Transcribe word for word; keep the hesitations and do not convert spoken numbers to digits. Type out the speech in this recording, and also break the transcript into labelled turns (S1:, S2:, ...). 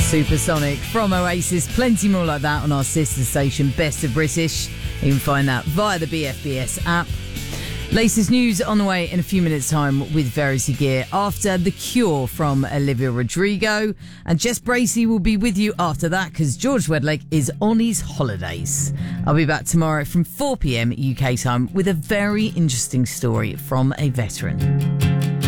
S1: Supersonic from Oasis. Plenty more like that on our sister station, Best of British. You can find that via the B F B S app. Latest news on the way in a few minutes' time with Verity Gear after The Cure from Olivia Rodrigo. And Jess Bracey will be with you after that because George Wedlake is on his holidays. I'll be back tomorrow from four p.m. U K time with a very interesting story from a veteran.